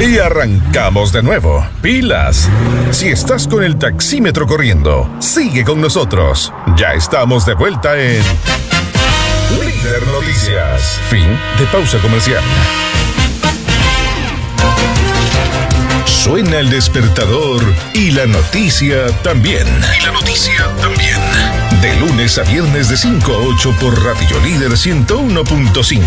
Y arrancamos de nuevo. ¡Pilas! Si estás con el taxímetro corriendo, sigue con nosotros. Ya estamos de vuelta en Líder Noticias. Fin de pausa comercial. Suena el despertador y la noticia también. De lunes a viernes de 5 a 8 por Radio Líder 101.5.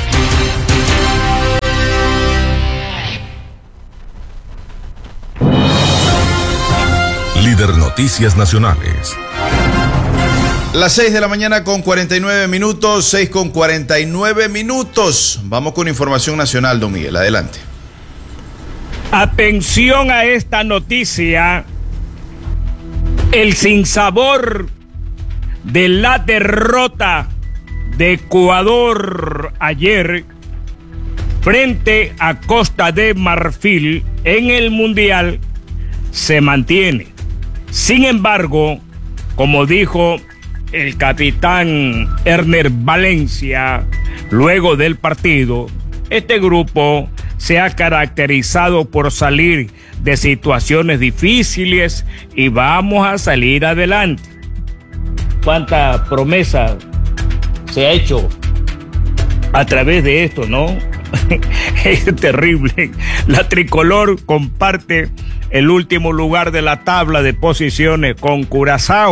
Líder Noticias Nacionales. Las 6 de la mañana con 49 minutos, 6 con 49 minutos. Vamos con información nacional, don Miguel, adelante. Atención a esta noticia. El sinsabor de la derrota de Ecuador ayer frente a Costa de Marfil en el Mundial se mantiene. Sin embargo, como dijo el capitán Erner Valencia luego del partido, este grupo se ha caracterizado por salir de situaciones difíciles y vamos a salir adelante. ¿Cuánta promesa se ha hecho a través de esto, no? Es terrible. La tricolor comparte el último lugar de la tabla de posiciones con Curazao,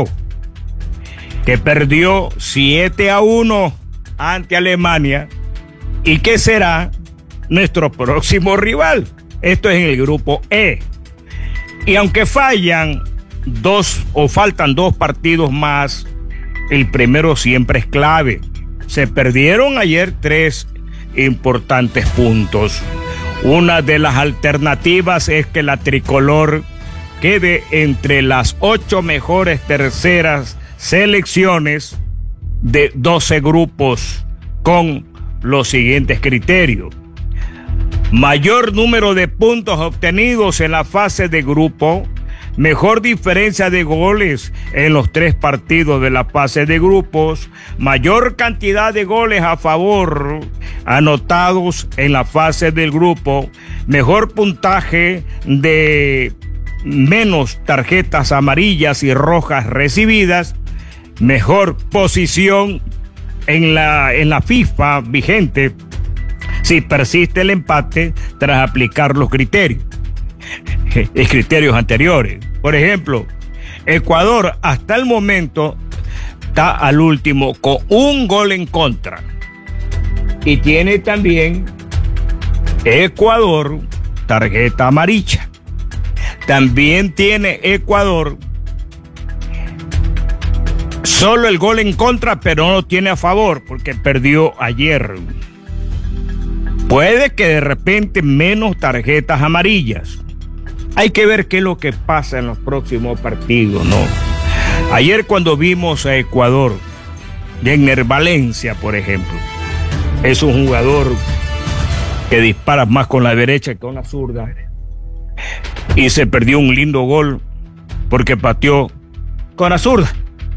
que perdió 7-1 ante Alemania y que será nuestro próximo rival. Esto es en el grupo E. Y aunque faltan dos partidos más, el primero siempre es clave. Se perdieron ayer 3 importantes puntos. Una de las alternativas es que la tricolor quede entre las 8 mejores terceras selecciones de 12 grupos con los siguientes criterios: mayor número de puntos obtenidos en la fase de grupo, mejor diferencia de goles en los 3 partidos de la fase de grupos, mayor cantidad de goles a favor anotados en la fase del grupo, mejor puntaje de menos tarjetas amarillas y rojas recibidas, mejor posición en la FIFA vigente si persiste el empate tras aplicar los criterios anteriores. Por ejemplo, Ecuador hasta el momento está al último con 1 gol en contra. Y tiene también Ecuador tarjeta amarilla. También tiene Ecuador solo el gol en contra, pero no lo tiene a favor porque perdió ayer. Puede que de repente menos tarjetas amarillas. Hay que ver qué es lo que pasa en los próximos partidos, ¿no? Ayer cuando vimos a Ecuador, Jenner Valencia, por ejemplo, es un jugador que dispara más con la derecha que con la zurda. Y se perdió un lindo gol porque pateó con la zurda.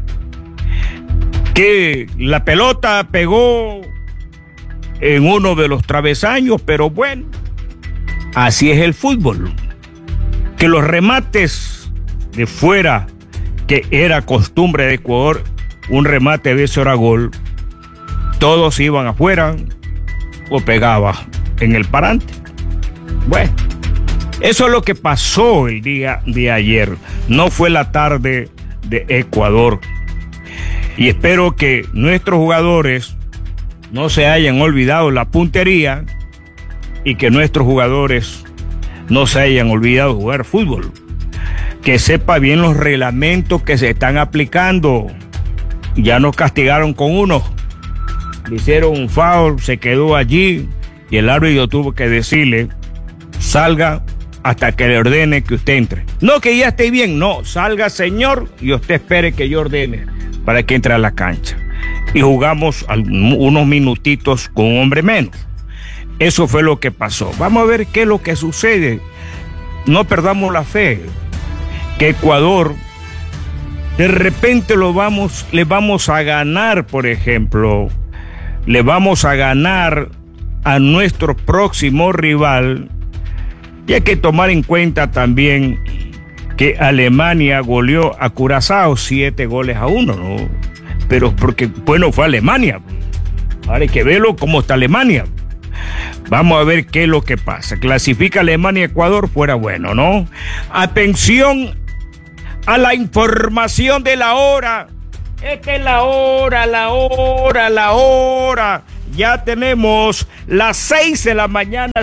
Que la pelota pegó en uno de los travesaños, pero bueno, así es el fútbol. Que los remates de fuera, que era costumbre de Ecuador, un remate de eso era gol, todos iban afuera o pegaba en el parante. Bueno, eso es lo que pasó el día de ayer. No fue la tarde de Ecuador. Y espero que nuestros jugadores no se hayan olvidado la puntería y que nuestros jugadores no se hayan olvidado jugar fútbol. Que sepa bien los reglamentos que se están aplicando. Ya nos castigaron con uno. Le hicieron un foul, se quedó allí y el árbitro tuvo que decirle: salga hasta que le ordene que usted entre. No que ya esté bien, no, salga señor y usted espere que yo ordene para que entre a la cancha. Y jugamos unos minutitos con un hombre menos. Eso fue lo que pasó. Vamos a ver qué es lo que sucede. No perdamos la fe. Que Ecuador, de repente le vamos a ganar, por ejemplo. Le vamos a ganar a nuestro próximo rival. Y hay que tomar en cuenta también que Alemania goleó a Curazao 7-1, ¿no? Pero porque, bueno, fue Alemania. Ahora hay que verlo cómo está Alemania. Vamos a ver qué es lo que pasa. Clasifica Alemania y Ecuador, fuera bueno, ¿no? Atención a la información de la hora. Esta es la hora. Ya tenemos las 6 de la mañana,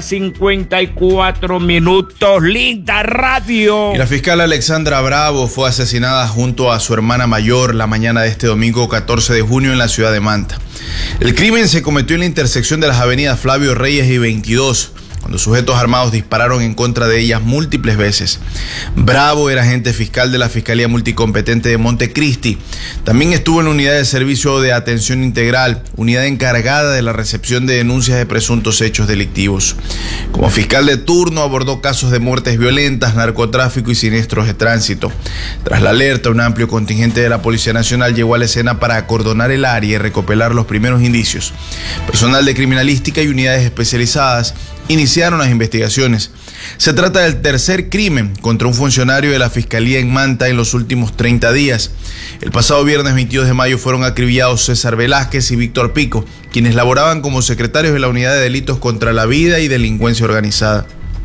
54 minutos. Linda radio. Y la fiscal Alexandra Bravo fue asesinada junto a su hermana mayor la mañana de este domingo 14 de junio en la ciudad de Manta. El crimen se cometió en la intersección de las avenidas Flavio Reyes y 22, cuando sujetos armados dispararon en contra de ellas múltiples veces. Bravo era agente fiscal de la Fiscalía Multicompetente de Montecristi. También estuvo en la Unidad de Servicio de Atención Integral, unidad encargada de la recepción de denuncias de presuntos hechos delictivos. Como fiscal de turno abordó casos de muertes violentas, narcotráfico y siniestros de tránsito. Tras la alerta, un amplio contingente de la Policía Nacional llegó a la escena para acordonar el área y recopilar los primeros indicios. Personal de criminalística y unidades especializadas iniciaron las investigaciones. Se trata del tercer crimen contra un funcionario de la Fiscalía en Manta en los últimos 30 días. El pasado viernes 22 de mayo fueron acribillados César Velázquez y Víctor Pico, quienes laboraban como secretarios de la Unidad de Delitos contra la Vida y Delincuencia Organizada.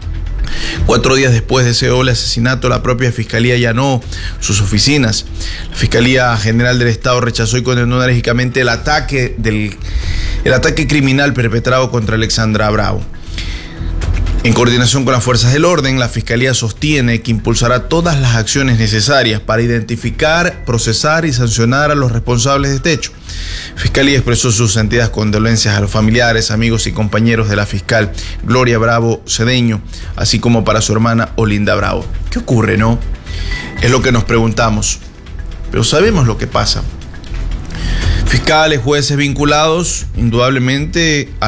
4 días después de ese doble asesinato, la propia Fiscalía allanó sus oficinas. La Fiscalía General del Estado rechazó y condenó enérgicamente el ataque criminal perpetrado contra Alexandra Bravo. En coordinación con las fuerzas del orden, la Fiscalía sostiene que impulsará todas las acciones necesarias para identificar, procesar y sancionar a los responsables de este hecho. Fiscalía expresó sus sentidas condolencias a los familiares, amigos y compañeros de la fiscal Gloria Bravo Cedeño, así como para su hermana Olinda Bravo. ¿Qué ocurre, no? Es lo que nos preguntamos, pero sabemos lo que pasa. Fiscales, jueces vinculados indudablemente a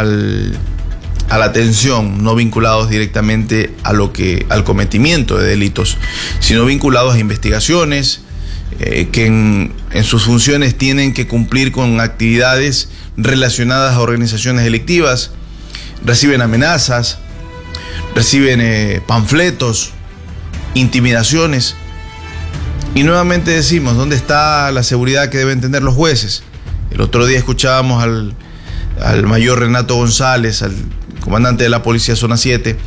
la atención, no vinculados directamente al cometimiento de delitos, sino vinculados a investigaciones que en sus funciones tienen que cumplir con actividades relacionadas a organizaciones delictivas, reciben amenazas, reciben panfletos, intimidaciones. Y nuevamente decimos, ¿dónde está la seguridad que deben tener los jueces? El otro día escuchábamos al mayor Renato González, al comandante de la Policía Zona 7,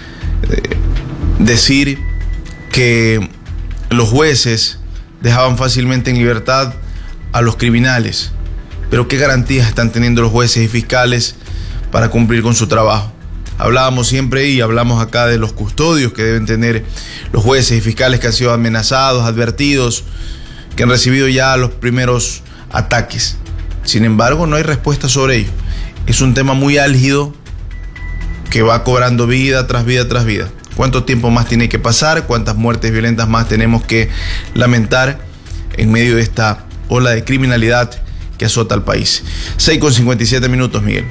decir que los jueces dejaban fácilmente en libertad a los criminales. Pero ¿qué garantías están teniendo los jueces y fiscales para cumplir con su trabajo? Hablábamos siempre y hablamos acá de los custodios que deben tener los jueces y fiscales que han sido amenazados, advertidos, que han recibido ya los primeros ataques. Sin embargo, no hay respuesta sobre ello. Es un tema muy álgido que va cobrando vida tras vida tras vida. ¿Cuánto tiempo más tiene que pasar? ¿Cuántas muertes violentas más tenemos que lamentar en medio de esta ola de criminalidad que azota al país? 6:57 minutos, Miguel.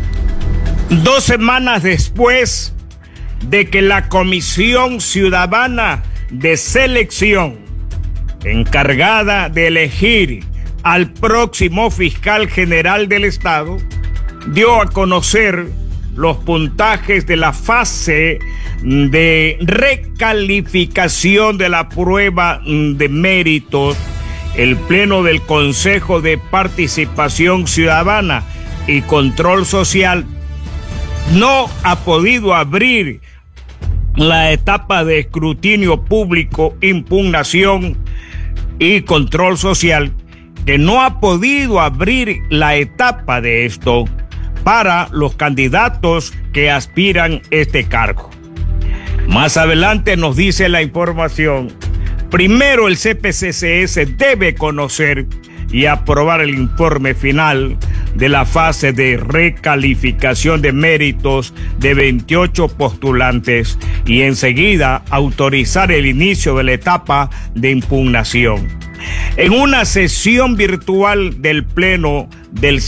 2 semanas después de que la Comisión Ciudadana de Selección, encargada de elegir al próximo fiscal general del Estado, dio a conocer los puntajes de la fase de recalificación de la prueba de méritos, el Pleno del Consejo de Participación Ciudadana y Control Social no ha podido abrir la etapa de escrutinio público, impugnación y control social, que no ha podido abrir la etapa de esto para los candidatos que aspiran este cargo. Más adelante nos dice la información, primero el CPCCS debe conocer y aprobar el informe final de la fase de recalificación de méritos de 28 postulantes y enseguida autorizar el inicio de la etapa de impugnación. En una sesión virtual del Pleno del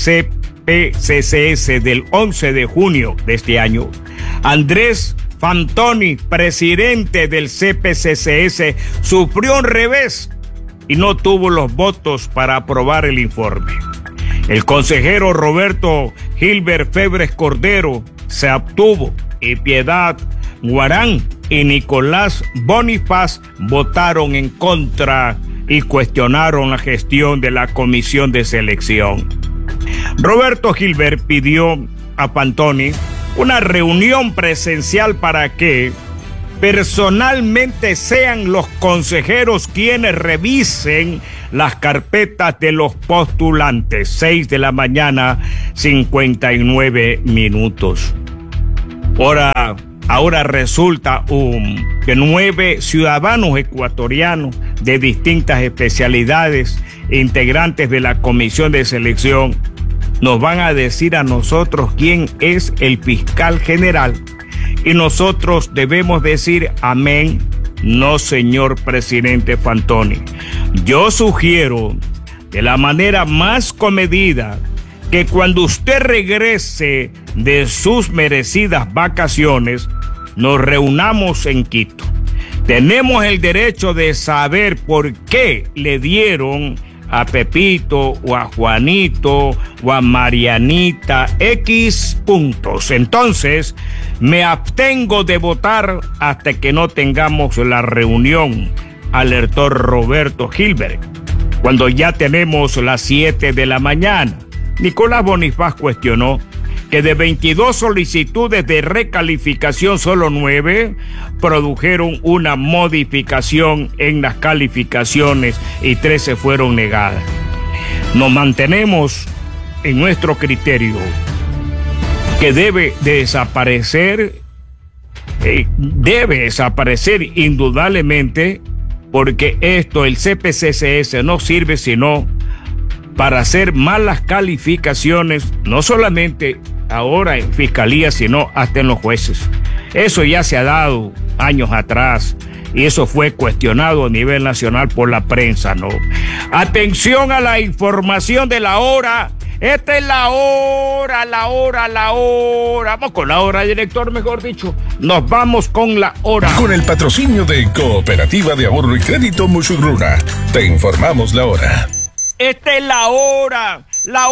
CPCCS del 11 de junio de este año, Andrés Fantoni, presidente del CPCCS, sufrió un revés y no tuvo los votos para aprobar el informe. El consejero Roberto Gilbert Febres Cordero se abstuvo y Piedad Guarán y Nicolás Bonifaz votaron en contra y cuestionaron la gestión de la comisión de selección. Roberto Gilbert pidió a Pantoni una reunión presencial para que personalmente sean los consejeros quienes revisen las carpetas de los postulantes. 6 de la mañana, 59 minutos. Ahora resulta que 9 ciudadanos ecuatorianos de distintas especialidades, integrantes de la comisión de selección, nos van a decir a nosotros quién es el fiscal general. Y nosotros debemos decir amén, no señor presidente Pantoni. Yo sugiero de la manera más comedida que cuando usted regrese de sus merecidas vacaciones, nos reunamos en Quito. Tenemos el derecho de saber por qué le dieron a Pepito o a Juanito o a Marianita X puntos. Entonces, me abstengo de votar hasta que no tengamos la reunión, alertó Roberto Gilbert. Cuando ya tenemos las 7 de la mañana, Nicolás Bonifaz cuestionó que de 22 solicitudes de recalificación, solo 9 produjeron una modificación en las calificaciones y 13 fueron negadas. Nos mantenemos en nuestro criterio que debe desaparecer indudablemente, porque el CPCCS no sirve sino para hacer malas calificaciones, no solamente ahora en fiscalía, sino hasta en los jueces. Eso ya se ha dado años atrás y eso fue cuestionado a nivel nacional por la prensa, ¿no? Atención a la información de la hora. Esta es la hora. Vamos con la hora, director, mejor dicho. Nos vamos con la hora. Con el patrocinio de Cooperativa de Ahorro y Crédito Musugruna, te informamos la hora. Esta es la hora.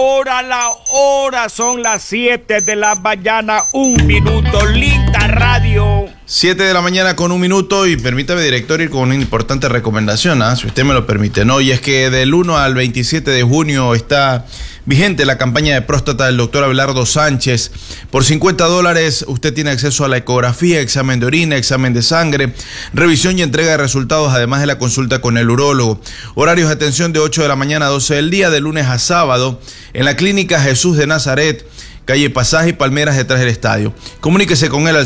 Son las 7 de la mañana, 1 minuto. Linda radio. 7 de la mañana con 1 minuto, y permítame, director, ir con una importante recomendación, si usted me lo permite, ¿no? Y es que del 1 al 27 de junio está vigente la campaña de próstata del doctor Abelardo Sánchez. Por $50 usted tiene acceso a la ecografía, examen de orina, examen de sangre, revisión y entrega de resultados, además de la consulta con el urólogo. Horarios de atención de 8 de la mañana a 12 del día, de lunes a sábado, en la Clínica Jesús de Nazaret, calle Pasaje y Palmeras, detrás del estadio. Comuníquese con él al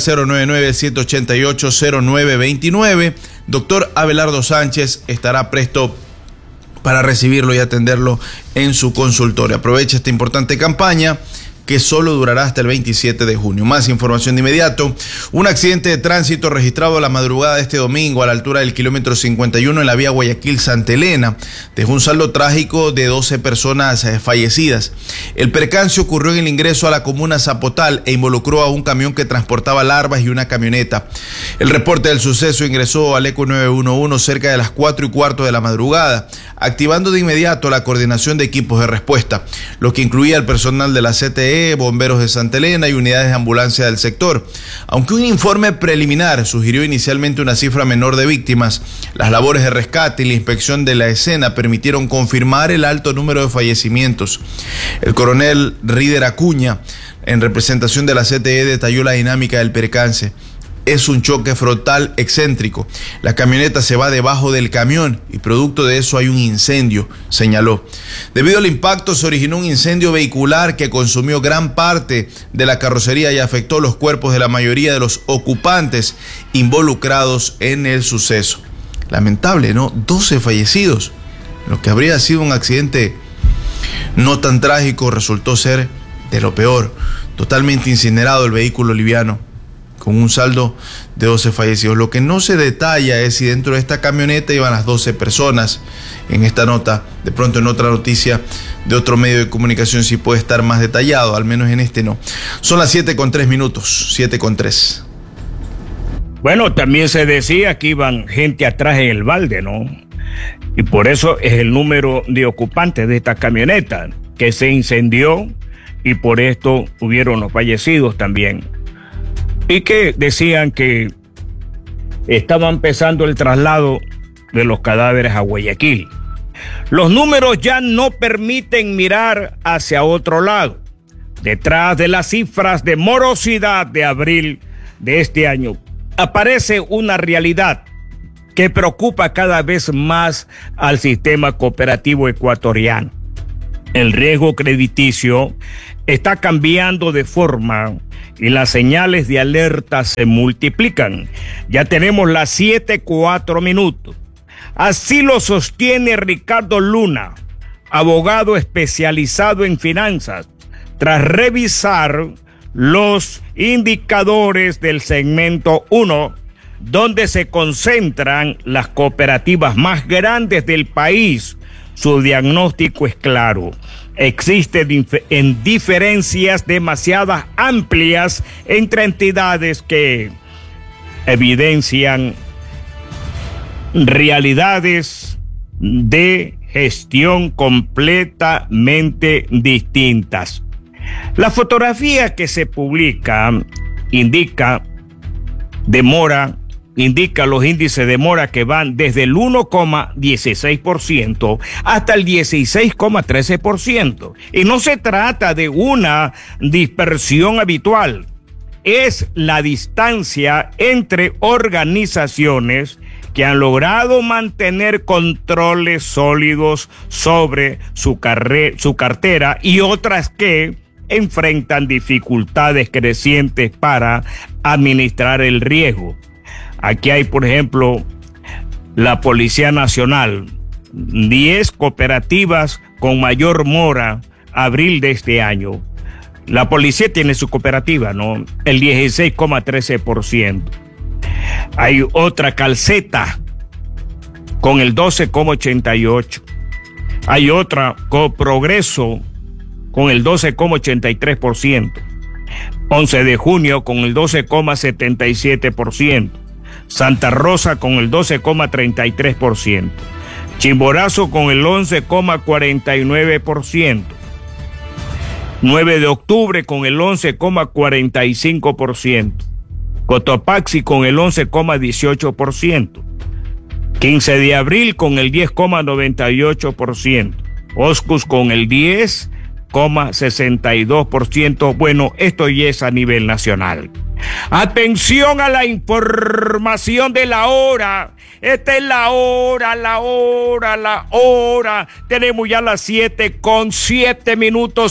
099-788-0929. Doctor Abelardo Sánchez estará presto para recibirlo y atenderlo en su consultorio. Aproveche esta importante campaña que solo durará hasta el 27 de junio. Más información de inmediato. Un accidente de tránsito registrado a la madrugada de este domingo a la altura del kilómetro 51 en la vía Guayaquil-Santa Elena dejó un saldo trágico de 12 personas fallecidas. El percance ocurrió en el ingreso a la comuna Zapotal e involucró a un camión que transportaba larvas y una camioneta. El reporte del suceso ingresó al ECO 911 cerca de las 4:15 de la madrugada, activando de inmediato la coordinación de equipos de respuesta, lo que incluía el personal de la CTE, bomberos de Santa Elena y unidades de ambulancia del sector. Aunque un informe preliminar sugirió inicialmente una cifra menor de víctimas, las labores de rescate y la inspección de la escena permitieron confirmar el alto número de fallecimientos. El coronel Rider Acuña, en representación de la CTE, detalló la dinámica del percance. Es un choque frontal excéntrico. La camioneta se va debajo del camión y producto de eso hay un incendio, señaló. Debido al impacto se originó un incendio vehicular que consumió gran parte de la carrocería y afectó los cuerpos de la mayoría de los ocupantes involucrados en el suceso. Lamentable, ¿no? 12 fallecidos. Lo que habría sido un accidente no tan trágico resultó ser de lo peor. Totalmente incinerado el vehículo liviano, con un saldo de 12 fallecidos. Lo que no se detalla es si dentro de esta camioneta iban las 12 personas. En esta nota, de pronto en otra noticia de otro medio de comunicación sí puede estar más detallado, al menos en este no. Son las 7:03 minutos, 7:03. Bueno, también se decía que iban gente atrás en el balde, ¿no? Y por eso es el número de ocupantes de esta camioneta que se incendió y por esto hubieron los fallecidos también. y que decían que estaba empezando el traslado de los cadáveres a Guayaquil. Los números ya no permiten mirar hacia otro lado. Detrás de las cifras de morosidad de abril de este año aparece una realidad que preocupa cada vez más al sistema cooperativo ecuatoriano. El riesgo crediticio está cambiando de forma y las señales de alerta se multiplican. Ya tenemos las 7:04. Así lo sostiene Ricardo Luna, abogado especializado en finanzas, tras revisar los indicadores del segmento 1, donde se concentran las cooperativas más grandes del país. Su diagnóstico es claro. Existen diferencias demasiado amplias entre entidades que evidencian realidades de gestión completamente distintas. La fotografía que se publica indica los índices de mora que van desde el 1,16% hasta el 16,13%. Y no se trata de una dispersión habitual, es la distancia entre organizaciones que han logrado mantener controles sólidos sobre su cartera y otras que enfrentan dificultades crecientes para administrar el riesgo. Aquí hay, por ejemplo, la Policía Nacional, 10 cooperativas con mayor mora abril de este año. La policía tiene su cooperativa, ¿no? El 16,13%. Hay otra Calceta con el 12,88%. Hay otra Coprogreso con el 12,83%. 11 de junio con el 12,77%. Santa Rosa con el 12,33%. Chimborazo con el 11,49%. 9 de octubre con el 11,45%. Cotopaxi con el 11,18%. 15 de abril con el 10,98%. Oscus con el 10,62%. Bueno, esto ya es a nivel nacional. Atención a la información de la hora. Esta es la hora. Tenemos ya las 7:07,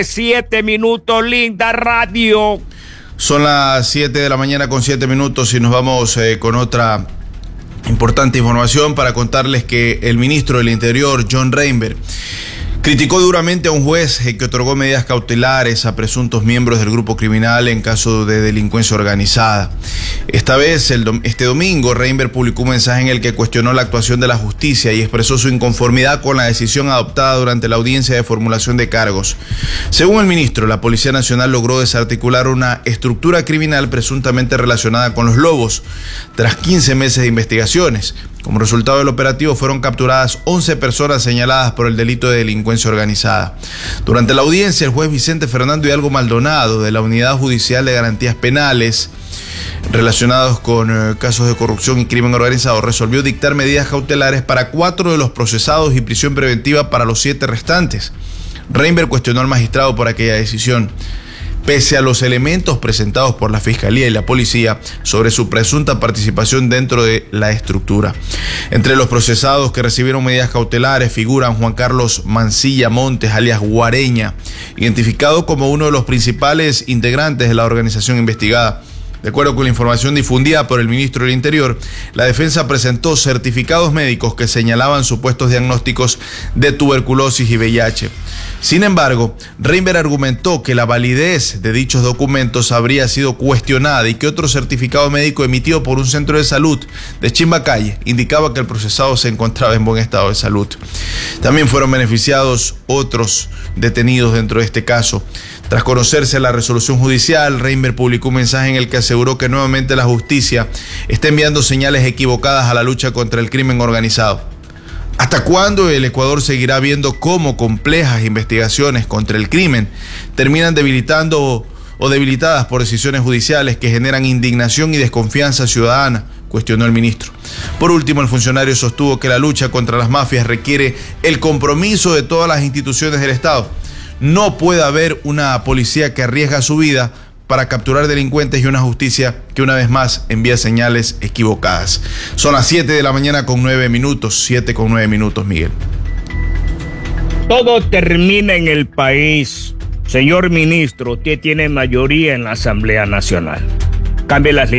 7 minutos, linda radio. Son las 7 de la mañana con 7 minutos y nos vamos con otra importante información para contarles que el ministro del Interior, John Reinberg, criticó duramente a un juez que otorgó medidas cautelares a presuntos miembros del grupo criminal en caso de delincuencia organizada. Esta vez, este domingo, Reinberg publicó un mensaje en el que cuestionó la actuación de la justicia y expresó su inconformidad con la decisión adoptada durante la audiencia de formulación de cargos. Según el ministro, la Policía Nacional logró desarticular una estructura criminal presuntamente relacionada con los Lobos, tras 15 meses de investigaciones. Como resultado del operativo fueron capturadas 11 personas señaladas por el delito de delincuencia organizada. Durante la audiencia, el juez Vicente Fernando Hidalgo Maldonado, de la Unidad Judicial de Garantías Penales relacionados con casos de corrupción y crimen organizado, resolvió dictar medidas cautelares para 4 de los procesados y prisión preventiva para los 7 restantes. Reinberg cuestionó al magistrado por aquella decisión. Pese a los elementos presentados por la Fiscalía y la Policía sobre su presunta participación dentro de la estructura. Entre los procesados que recibieron medidas cautelares figuran Juan Carlos Mancilla Montes, alias Guareña, identificado como uno de los principales integrantes de la organización investigada. De acuerdo con la información difundida por el ministro del Interior, la defensa presentó certificados médicos que señalaban supuestos diagnósticos de tuberculosis y VIH. Sin embargo, Reinberg argumentó que la validez de dichos documentos habría sido cuestionada y que otro certificado médico emitido por un centro de salud de Chimbacalle indicaba que el procesado se encontraba en buen estado de salud. También fueron beneficiados otros detenidos dentro de este caso. Tras conocerse la resolución judicial, Reinberg publicó un mensaje en el que aseguró que nuevamente la justicia está enviando señales equivocadas a la lucha contra el crimen organizado. ¿Hasta cuándo el Ecuador seguirá viendo cómo complejas investigaciones contra el crimen terminan debilitando o debilitadas por decisiones judiciales que generan indignación y desconfianza ciudadana, cuestionó el ministro. Por último, el funcionario sostuvo que la lucha contra las mafias requiere el compromiso de todas las instituciones del Estado. No puede haber una policía que arriesga su vida para capturar delincuentes y una justicia que una vez más envía señales equivocadas. Son las 7 de la mañana con 9 minutos, 7 con 9 minutos, Miguel. Todo termina en el país. Señor ministro, usted tiene mayoría en la Asamblea Nacional. Cambie las